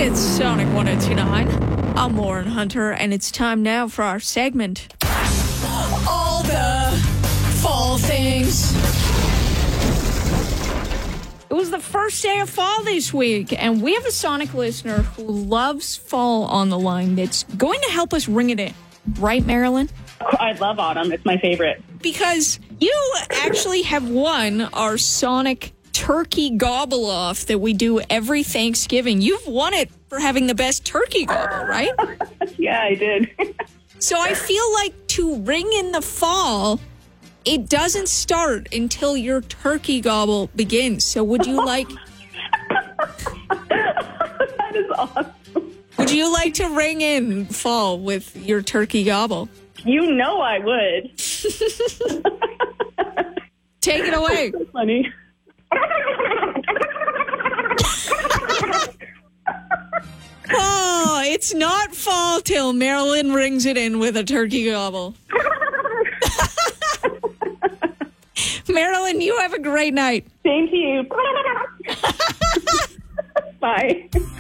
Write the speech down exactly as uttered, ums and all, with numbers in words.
It's Sonic one oh two point nine. I'm Lauren Hunter, and it's time now for our segment. All the fall things. It was the first day of fall this week, and we have a Sonic listener who loves fall on the line that's going to help us ring it in. Right, Marilyn? I love autumn. It's my favorite. Because you actually have won our Sonic turkey gobble off that we do every Thanksgiving. You've won it for having the best turkey gobble, right? Yeah, I did. So I feel like to ring in the fall, it doesn't start until your turkey gobble begins. So would you like... That is awesome. Would you like to ring in fall with your turkey gobble? You know I would. Take it away. That's so funny. Oh, it's not fall till Marilyn rings it in with a turkey gobble. Marilyn, you have a great night. Same to you. Bye.